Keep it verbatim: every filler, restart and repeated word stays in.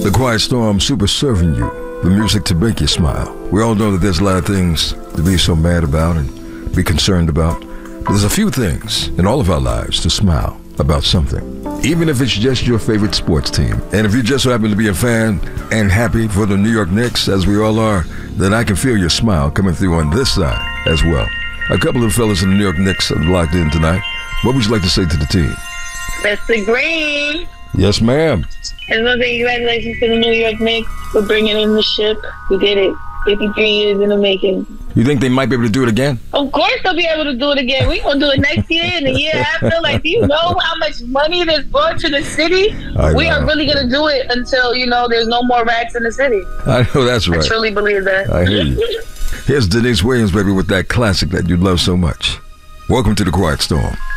The Quiet Storm, super serving you the music to make you smile. We all know that there's a lot of things to be so mad about and be concerned about. But there's a few things in all of our lives to smile about something, even if it's just your favorite sports team. And if you just so happen to be a fan and happy for the New York Knicks, as we all are, then I can feel your smile coming through on this side as well. A couple of fellas in the New York Knicks are locked in tonight. What would you like to say to the team? Mister Green. Yes, ma'am. I just want to say congratulations to the New York Knicks for bringing in the ship. We did it. fifty-three years in the making. You think they might be able to do it again? Of course they'll be able to do it again. We're going to do it next year and the year after. Like, do you know how much money this brought to the city? I we know. are really going to do it until, you know, there's no more rats in the city. I know that's right. I truly believe that. I hear you. Here's Denise Williams, baby, with that classic that you love so much. Welcome to the Quiet Storm.